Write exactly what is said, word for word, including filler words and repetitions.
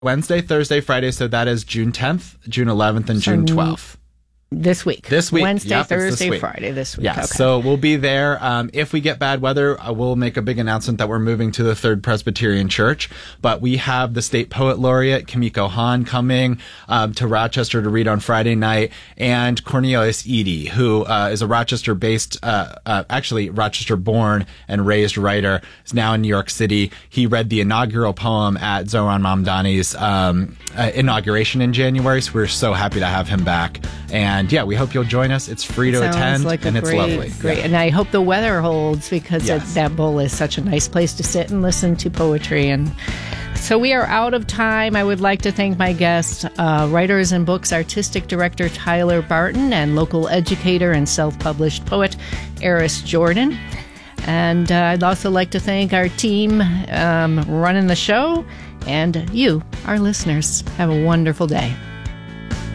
Wednesday, Thursday, Friday. So that is June tenth, June eleventh, and So June twelfth. This week. This week. Wednesday, Yep, Thursday, this week. Friday this week. Yeah, Okay. so we'll be there. Um, if we get bad weather, uh, we'll make a big announcement that we're moving to the Third Presbyterian Church. But we have the State Poet Laureate, Kimiko Hahn, coming um, to Rochester to read on Friday night, and Cornelius Eady, who uh, is a Rochester-based, uh, uh, actually Rochester-born and raised writer, is now in New York City. He read the inaugural poem at Zohran Mamdani's um, uh, inauguration in January, so we're so happy to have him back. And yeah, we hope you'll join us. It's free to Sounds attend, like and a it's great, lovely. Great, Yeah. and I hope the weather holds because Yes. it, that bowl is such a nice place to sit and listen to poetry. And so we are out of time. I would like to thank my guests, uh, Writers and Books artistic director Tyler Barton, and local educator and self-published poet Eris Jordan. And uh, I'd also like to thank our team um, running the show, and you, our listeners. Have a wonderful day.